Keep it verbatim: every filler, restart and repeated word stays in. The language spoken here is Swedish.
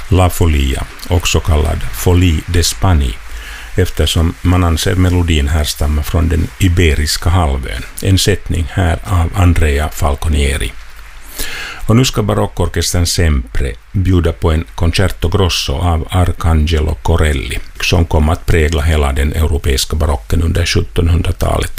La Folia, också kallad Folie d'Espagne, eftersom man anser melodin härstamma från den Iberiska halvön. En sättning här av Andrea Falconieri. Och nu ska barockorkestern Sempre bjuda på en concerto grosso av Arcangelo Corelli, som kom att prägla hela den europeiska barocken under sjuttonhundratalet.